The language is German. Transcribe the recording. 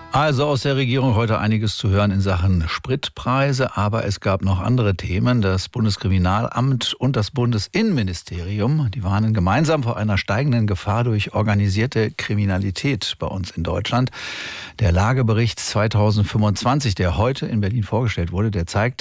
Also aus der Regierung heute einiges zu hören in Sachen Spritpreise, aber es gab noch andere Themen. Das Bundeskriminalamt und das Bundesinnenministerium, die warnen gemeinsam vor einer steigenden Gefahr durch organisierte Kriminalität bei uns in Deutschland. Der Lagebericht 2025, der heute in Berlin vorgestellt wurde, der zeigt,